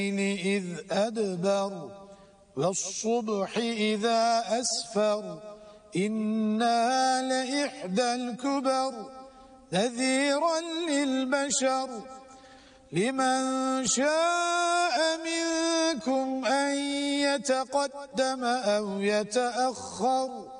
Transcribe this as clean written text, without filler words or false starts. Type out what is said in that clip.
إذ أدبر والصبح إذا أسفر إنها لإحدى الكبر نذيرا للبشر لمن شاء منكم أن يتقدم أو يتأخر